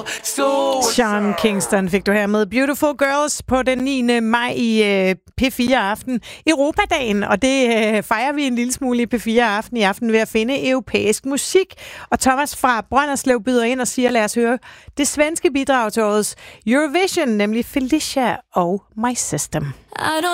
Sean Kingston fik du her med Beautiful Girls på den 9. maj i P4 Aften. Europadagen, og det fejrer vi en lille smule i P4 Aften i aften ved at finde europæisk musik. Og Thomas fra Brønderslev byder ind og siger, lad os høre det svenske bidrag til årets Eurovision, nemlig Felicia og My System.